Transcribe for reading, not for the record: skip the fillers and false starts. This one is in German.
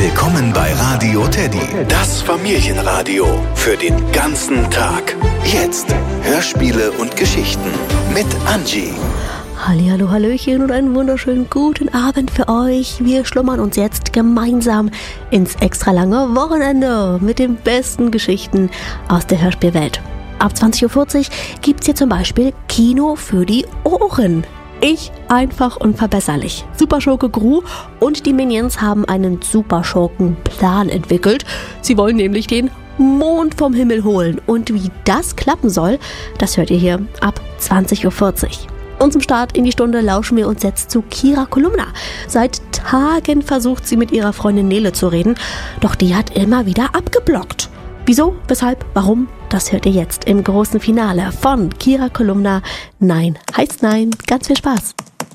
Willkommen bei Radio Teddy, das Familienradio für den ganzen Tag. Jetzt Hörspiele und Geschichten mit Angie. Hallihallo, hallöchen und einen wunderschönen guten Abend für euch. Wir schlummern uns jetzt gemeinsam ins extra lange Wochenende mit den besten Geschichten aus der Hörspielwelt. Ab 20.40 Uhr gibt's hier zum Beispiel Kino für die Ohren. Ich einfach unverbesserlich. Superschurke Gru und die Minions haben einen Superschurkenplan entwickelt. Sie wollen nämlich den Mond vom Himmel holen. Und wie das klappen soll, das hört ihr hier ab 20.40 Uhr. Und zum Start in die Stunde lauschen wir uns jetzt zu Kira Kolumna. Seit Tagen versucht sie mit ihrer Freundin Nele zu reden, doch die hat immer wieder abgeblockt. Wieso, weshalb, warum, das hört ihr jetzt im großen Finale von Kira Kolumna. Nein heißt Nein. Ganz viel Spaß.